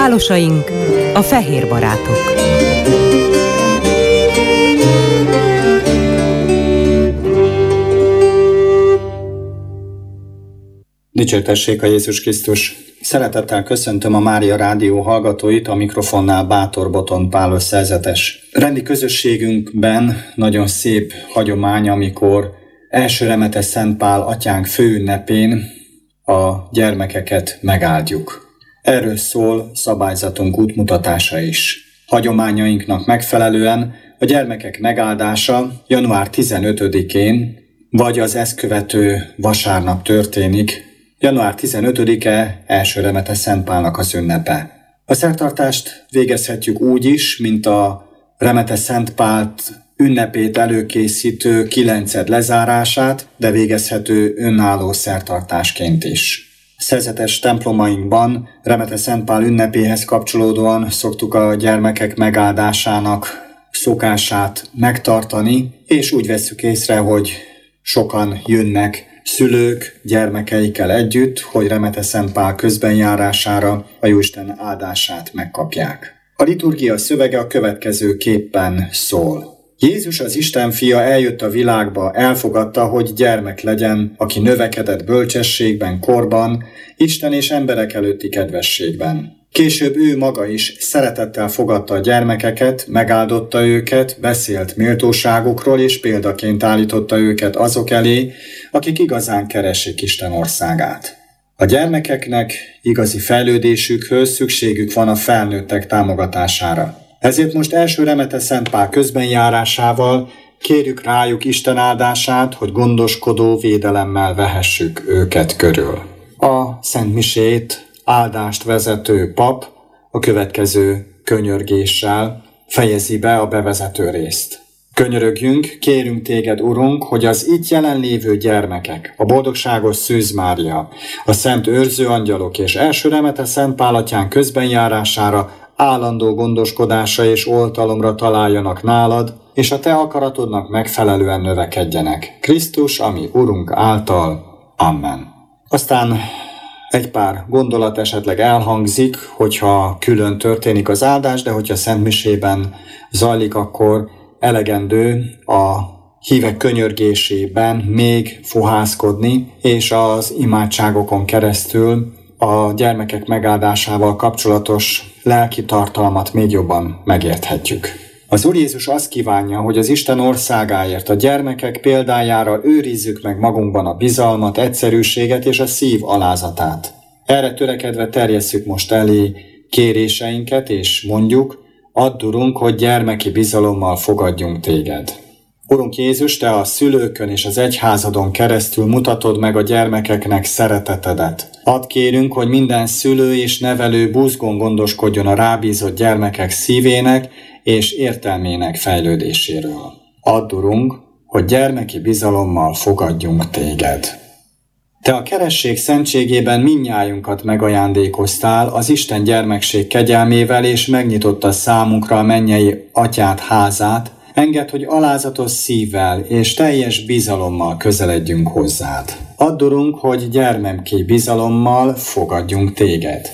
Pálosaink, a fehér barátok. Dicsértessék a Jézus Krisztus! Szeretettel köszöntöm a Mária Rádió hallgatóit, a mikrofonnál Bátor Botond Pálos szerzetes. Rendi közösségünkben nagyon szép hagyomány, amikor első remete Szent Pál atyánk főünnepén a gyermekeket megáldjuk. Erről szól szabályzatunk útmutatása is. Hagyományainknak megfelelően a gyermekek megáldása január 15-én, vagy az ezt követő vasárnap történik. Január 15-e első remete Szent Pálnak az ünnepe. A szertartást végezhetjük úgy is, mint a remete Szent Pált ünnepét előkészítő 9. lezárását, de végezhető önálló szertartásként is. Szerzetes templomainkban remete Szent Pál ünnepéhez kapcsolódóan szoktuk a gyermekek megáldásának szokását megtartani, és úgy vesszük észre, hogy sokan jönnek szülők gyermekeikkel együtt, hogy remete Szent Pál közbenjárására a Jóisten áldását megkapják. A liturgia szövege a következőképpen szól. Jézus, az Isten fia eljött a világba, elfogadta, hogy gyermek legyen, aki növekedett bölcsességben, korban, Isten és emberek előtti kedvességben. Később ő maga is szeretettel fogadta a gyermekeket, megáldotta őket, beszélt méltóságukról és példaként állította őket azok elé, akik igazán keresik Isten országát. A gyermekeknek igazi fejlődésükhöz szükségük van a felnőttek támogatására. Ezért most első remete Szent Pál közbenjárásával kérjük rájuk Isten áldását, hogy gondoskodó védelemmel vehessük őket körül. A Szent Misét áldást vezető pap a következő könyörgéssel fejezi be a bevezető részt. Könyörögjünk, kérünk téged, Urunk, hogy az itt jelenlévő gyermekek, a boldogságos Szűz Mária, a szent őrző angyalok és első remete Szent Pál atyánk közbenjárására állandó gondoskodásra és oltalomra találjanak nálad, és a te akaratodnak megfelelően növekedjenek. Krisztus, ami Urunk által. Amen. Aztán egy pár gondolat esetleg elhangzik, hogyha külön történik az áldás, de hogyha szentmisében zajlik, akkor elegendő a hívek könyörgésében még fohászkodni, és az imádságokon keresztül a gyermekek megáldásával kapcsolatos lelki tartalmat még jobban megérthetjük. Az Úr Jézus azt kívánja, hogy az Isten országáért, a gyermekek példájára őrizzük meg magunkban a bizalmat, egyszerűséget és a szív alázatát. Erre törekedve terjesszük most elé kéréseinket, és mondjuk, add, Urunk, hogy gyermeki bizalommal fogadjunk téged. Urunk Jézus, te a szülőkön és az egyházadon keresztül mutatod meg a gyermekeknek szeretetedet. Add, kérünk, hogy minden szülő és nevelő buzgón gondoskodjon a rábízott gyermekek szívének és értelmének fejlődéséről. Add, Urunk, hogy gyermeki bizalommal fogadjunk téged. Te a keresség szentségében mindnyájunkat megajándékoztál az Isten gyermekség kegyelmével, és megnyitotta számunkra a mennyei atyád házát. Engedd, hogy alázatos szívvel és teljes bizalommal közeledjünk hozzád. Add, Urunk, hogy gyermeki bizalommal fogadjunk téged.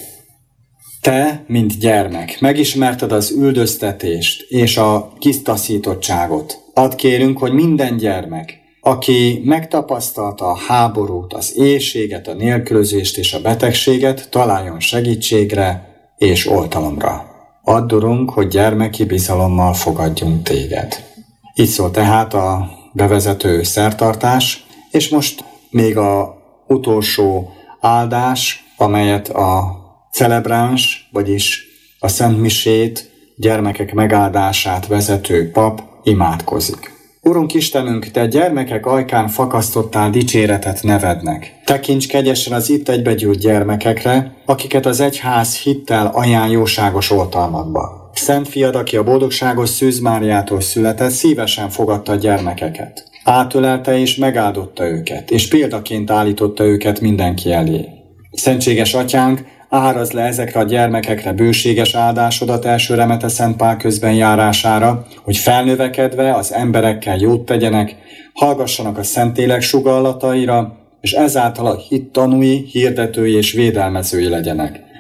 Te, mint gyermek, megismerted az üldöztetést és a kisztaszítottságot. Add, kérünk, hogy minden gyermek, aki megtapasztalta a háborút, az éhséget, a nélkülözést és a betegséget, találjon segítségre és oltalomra. Add, Urunk, hogy gyermeki bizalommal fogadjunk téged. Így szól tehát a bevezető szertartás, és most még az utolsó áldás, amelyet a celebráns, vagyis a Szent Misét, gyermekek megáldását vezető pap imádkozik. Urunk Istenünk, te gyermekek ajkán fakasztottál dicséretet nevednek. Tekints kegyesen az itt egybegyűlt gyermekekre, akiket az egyház hittel ajánl jóságos oltalmadba. Szent fiad, aki a boldogságos Szűz Máriától született, szívesen fogadta a gyermekeket. Átölelte és megáldotta őket, és példaként állította őket mindenki elé. Szentséges atyánk, árazd le ezekre a gyermekekre bőséges áldásodat első remete Szent Pál közbenjárására, hogy felnövekedve az emberekkel jót tegyenek, hallgassanak a Szentlélek sugallataira, és ezáltal a hit tanúi, hirdetői és védelmezői legyenek.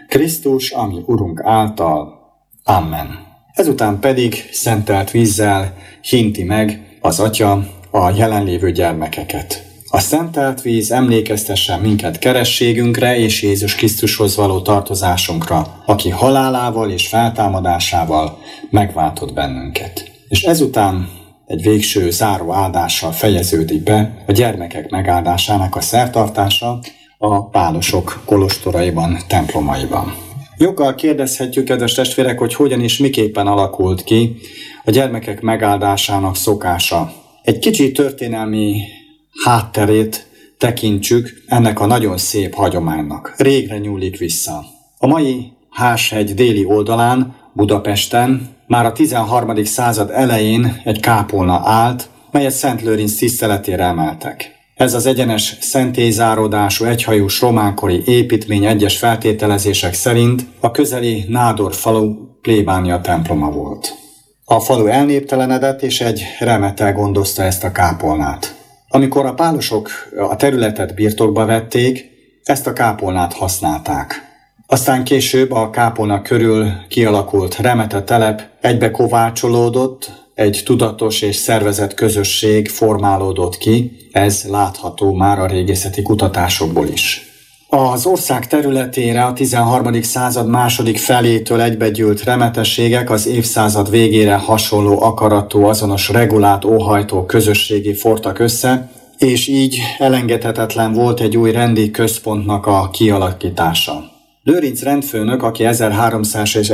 Krisztus, ami Urunk által. Amen. Ezután pedig szentelt vízzel hinti meg az Atya a jelenlévő gyermekeket. A szentelt víz emlékeztessen minket kerességünkre és Jézus Krisztushoz való tartozásunkra, aki halálával és feltámadásával megváltott bennünket. És ezután egy végső záró áldással fejeződik be a gyermekek megáldásának a szertartása a pálosok kolostoraiban, templomaiban. Joggal kérdezhetjük, kedves testvérek, hogy hogyan és miképpen alakult ki a gyermekek megáldásának szokása. Egy kicsi történelmi hátterét tekintsük ennek a nagyon szép hagyománynak. Régre nyúlik vissza. A mai Hárshegy déli oldalán, Budapesten már a 13. század elején egy kápolna állt, melyet Szent Lőrinc tiszteletére emeltek. Ez az egyenes szentélyzáródású egyhajós románkori építmény egyes feltételezések szerint a közeli Nádor falu plébánia temploma volt. A falu elnéptelenedett, és egy remete gondozta ezt a kápolnát. Amikor a pálosok a területet birtokba vették, ezt a kápolnát használták. Aztán később a kápolna körül kialakult remete telep egybekovácsolódott, egy tudatos és szervezett közösség formálódott ki, ez látható már a régészeti kutatásokból is. Az ország területére a 13. század második felétől egybegyűlt remetességek az évszázad végére hasonló akaratú, azonos regulát óhajtó közösségé fortak össze, és így elengedhetetlen volt egy új rendi központnak a kialakítása. Lőrinc rendfőnök, aki 1300 és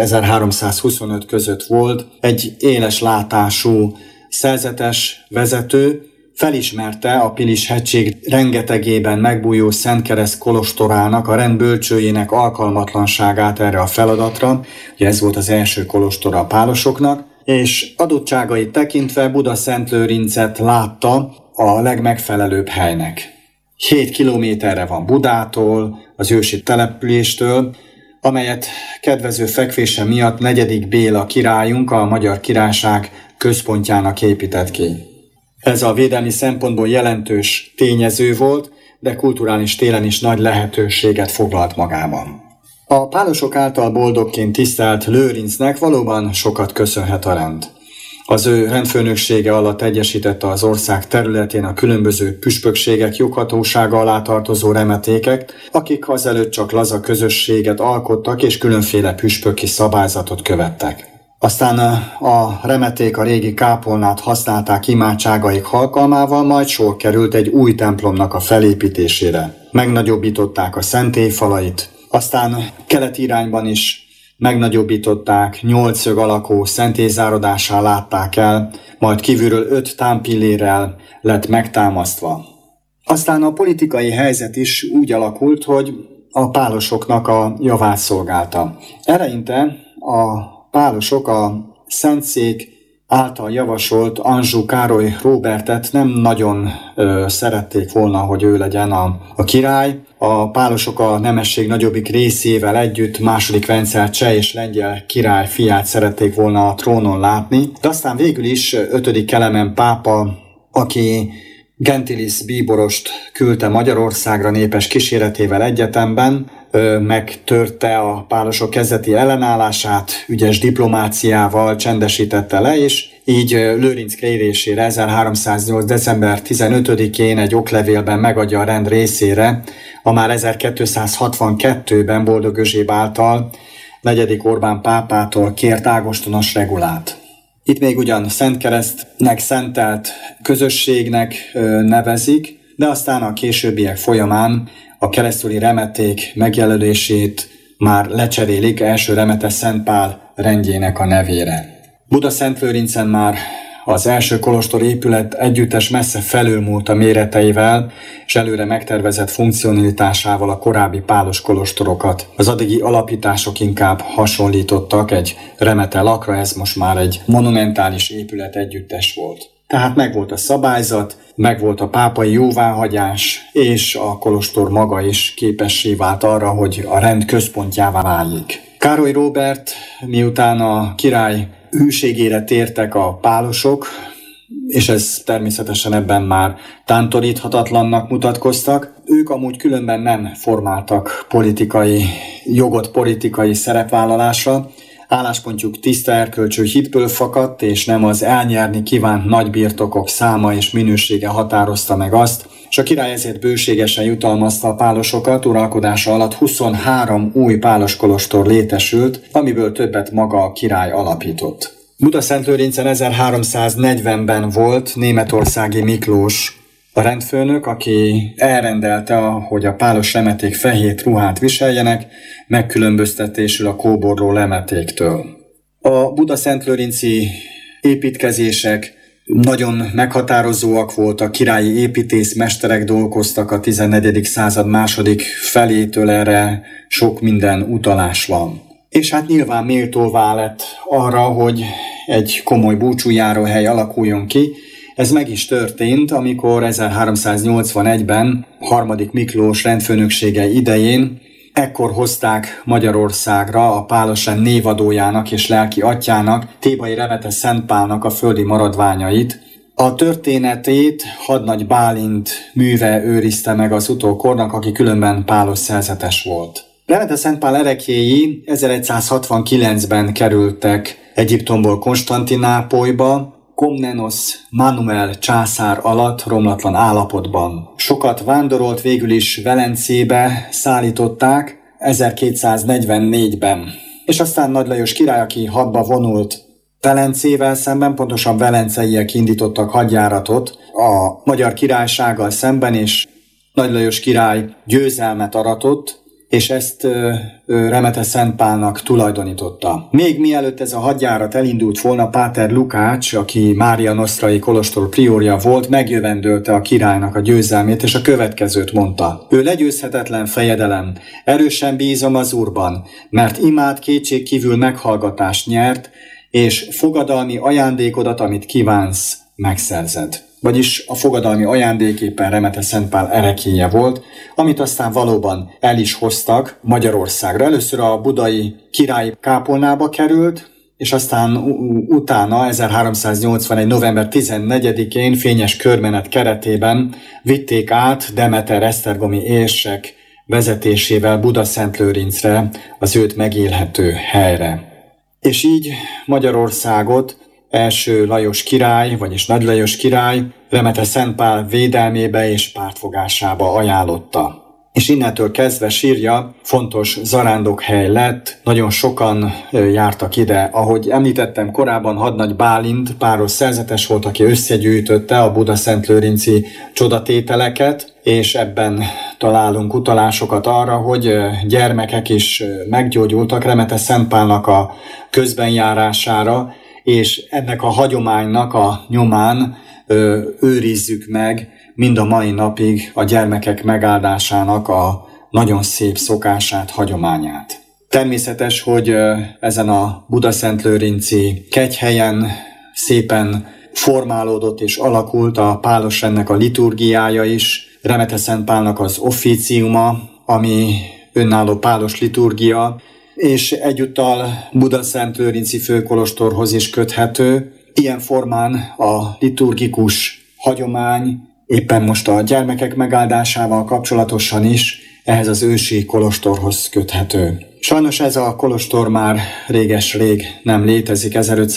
1325 között volt, egy éles látású szerzetes vezető, felismerte a Pilis-hegység rengetegében megbújó Szentkereszt kolostorának, a rend bölcsőjének alkalmatlanságát erre a feladatra, ugye ez volt az első kolostora a pálosoknak, és adottságait tekintve Buda-Szentlőrincet látta a legmegfelelőbb helynek. 7 kilométerre van Budától, az ősi településtől, amelyet kedvező fekvése miatt 4. Béla királyunk a Magyar Királyság központjának épített ki. Ez a védelmi szempontból jelentős tényező volt, de kulturális téren is nagy lehetőséget foglalt magában. A pálosok által boldogként tisztelt Lőrincnek valóban sokat köszönhet a rend. Az ő rendfőnöksége alatt egyesítette az ország területén a különböző püspökségek joghatósága alá tartozó remetékek, akik azelőtt csak laza közösséget alkottak és különféle püspöki szabályzatot követtek. Aztán a remeték a régi kápolnát használták imádságaik alkalmával, majd sor került egy új templomnak a felépítésére. Megnagyobbították a szentélyfalait, aztán keleti irányban is megnagyobbították, 8 szög alakú szentélyzárodásá látták el, majd kívülről 5 támpillérrel lett megtámasztva. Aztán a politikai helyzet is úgy alakult, hogy a pálosoknak a javát szolgálta. Eleinte a pálosok a Szentszék által javasolt Anjou Károly Róbertet nem nagyon szerették volna, hogy ő legyen a király. A pálosok a nemesség nagyobbik részével együtt második Vencel cseh és lengyel király fiát szerették volna a trónon látni. De aztán végül is 5. Kelemen pápa, aki Gentilis bíborost küldte Magyarországra népes kíséretével egyetemben, megtörte a pálosok kezdeti ellenállását, ügyes diplomáciával csendesítette le, és így Lőrinc kérésére 1308. december 15-én egy oklevélben megadja a rend részére a már 1262-ben Boldog Euzsébie által 4. Orbán pápától kért ágostonos regulát. Itt még ugyan Szentkeresztnek szentelt közösségnek nevezik, de aztán a későbbiek folyamán a keresztúri remeték megjelölését már lecserélik első remete Szent Pál rendjének a nevére. Buda-Szentlőrincen már az első kolostor épület együttes messze felülmúlt a méreteivel, és előre megtervezett funkcionalitásával a korábbi pálos kolostorokat. Az addigi alapítások inkább hasonlítottak egy remete lakra, ez most már egy monumentális épület együttes volt. Tehát megvolt a szabályzat, megvolt a pápai jóváhagyás, és a kolostor maga is képessé vált arra, hogy a rend központjává váljék. Károly Róbert, miután a király hűségére tértek a pálosok, és ez természetesen ebben már tántoríthatatlannak mutatkoztak. Ők amúgy különben nem formáltak politikai szerepvállalásra. Álláspontjuk tiszta erkölcsű hitből fakadt, és nem az elnyerni kívánt nagybirtokok száma és minősége határozta meg azt, és a király ezért bőségesen jutalmazta a pálosokat. Uralkodása alatt 23 új páloskolostor létesült, amiből többet maga a király alapított. Budaszentlőrincen 1340-ben volt németországi Miklós a rendfőnök, aki elrendelte, hogy a pálos lemeték fehér ruhát viseljenek, megkülönböztetésül a kóborló lemetéktől. A budaszentlőrinci építkezések nagyon meghatározóak voltak, királyi építészmesterek dolgoztak a 14. század második felétől, erre sok minden utalás van. És hát nyilván méltóvá lett arra, hogy egy komoly búcsújáróhely alakuljon ki. Ez meg is történt, amikor 1381-ben harmadik Miklós rendfőnöksége idején ekkor hozták Magyarországra a pálosrend névadójának és lelki atyának, Thébai Remete Szent Pálnak a földi maradványait. A történetét hadnagy Bálint műve őrizte meg az utókornak, aki különben pálos szerzetes volt. Remete Szent Pál ereklyéi 1169-ben kerültek Egyiptomból Konstantinápolyba, Komnenos Manuel császár alatt romlatlan állapotban. Sokat vándorolt, végül is Velencébe szállították 1244-ben. És aztán Nagy Lajos király, aki hadba vonult Velencével szemben, pontosan velenceiek indítottak hadjáratot a Magyar Királysággal szemben, és Nagy Lajos király győzelmet aratott, és ezt Remete Szent Pálnak tulajdonította. Még mielőtt ez a hadjárat elindult volna, Páter Lukács, aki Mária Nostrai kolostor priorja volt, megjövendölte a királynak a győzelmét, és a következőt mondta. Ő legyőzhetetlen fejedelem, erősen bízom az Úrban, mert imád kétségkívül meghallgatást nyert, és fogadalmi ajándékodat, amit kívánsz, megszerzed. Vagyis a fogadalmi ajándék éppen Remete Szent Pál ereklyéje volt, amit aztán valóban el is hoztak Magyarországra. Először a budai királyi kápolnába került, és aztán utána 1381. november 14-én fényes körmenet keretében vitték át Demeter esztergomi érsek vezetésével Budaszentlőrincre, az őt megélhető helyre. És így Magyarországot első Lajos király, vagyis Nagy Lajos király Remete Szent Pál védelmébe és pártfogásába ajánlotta. És innentől kezdve sírja fontos zarándokhely lett, nagyon sokan jártak ide. Ahogy említettem korábban, hadnagy Bálint páros szerzetes volt, aki összegyűjtötte a budaszentlőrinci csodatételeket, és ebben találunk utalásokat arra, hogy gyermekek is meggyógyultak Remete Szent Pálnak a közbenjárására, és ennek a hagyománynak a nyomán őrizzük meg mind a mai napig a gyermekek megáldásának a nagyon szép szokását, hagyományát. Természetes, hogy ezen a budaszentlőrinci kegyhelyen szépen formálódott és alakult a pálosrendnek a liturgiája is, Remete Szent Pálnak az officiuma, ami önálló pálos liturgia, és egyúttal Budaszentlőrinci főkolostorhoz is köthető. Ilyen formán a liturgikus hagyomány éppen most a gyermekek megáldásával kapcsolatosan is ehhez az ősi kolostorhoz köthető. Sajnos ez a kolostor már réges-rég nem létezik,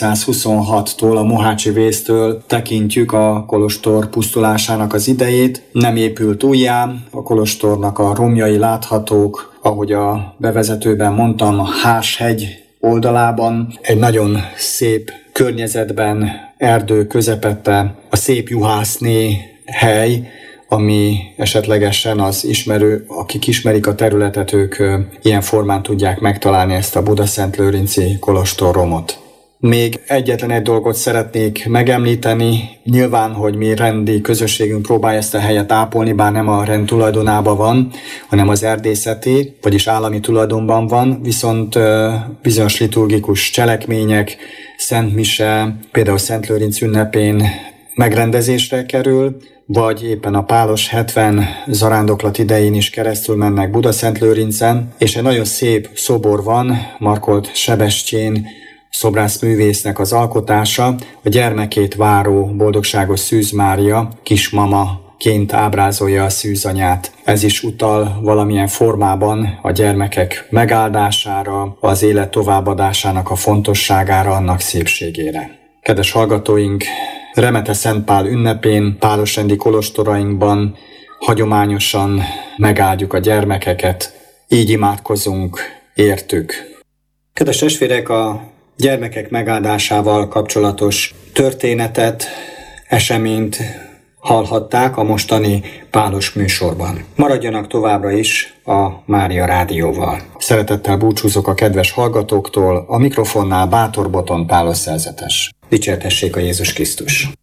1526-tól, a mohácsi vésztől tekintjük a kolostor pusztulásának az idejét. Nem épült újjá, a kolostornak a romjai láthatók, ahogy a bevezetőben mondtam, a Hás-hegy oldalában, egy nagyon szép környezetben, erdő közepette, a szép juhászné hely, ami esetlegesen az ismerő, akik ismerik a területet, ők ilyen formán tudják megtalálni ezt a budaszentlőrinci kolostorromot. Még egyetlen egy dolgot szeretnék megemlíteni, nyilván, hogy mi rendi közösségünk próbálja ezt a helyet ápolni, bár nem a rend tulajdonában van, hanem az erdészeti, vagyis állami tulajdonban van, viszont bizonyos liturgikus cselekmények, Szent Mise, például Szentlőrinc ünnepén megrendezésre kerül, vagy éppen a pálos 70 zarándoklat idején is keresztül mennek Budaszentlőrincen, és egy nagyon szép szobor van Markolt Sebestyén szobrászművésznek az alkotása a gyermekét váró boldogságos Szűz Mária kismamaként ábrázolja a szűzanyát. Ez is utal valamilyen formában a gyermekek megáldására, az élet továbbadásának a fontosságára, annak szépségére. Kedves hallgatóink, Remete Szent Pál ünnepén pálosrendi kolostorainkban hagyományosan megáldjuk a gyermekeket, így imádkozunk értük. Kedves testvérek, a gyermekek megáldásával kapcsolatos történetet, eseményt hallhatták a mostani pálos műsorban. Maradjanak továbbra is a Mária Rádióval. Szeretettel búcsúzok a kedves hallgatóktól, a mikrofonnál Bátor Botond pálos szerzetes. Dicsértessék a Jézus Krisztus!